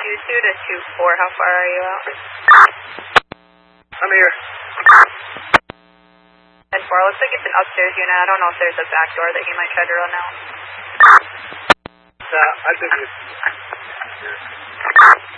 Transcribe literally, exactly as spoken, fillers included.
two two to two four, how far are you out? I'm here. ten four, looks like it's an upstairs unit. I don't know if there's a back door that he might try to run out. Nah, I think it's here.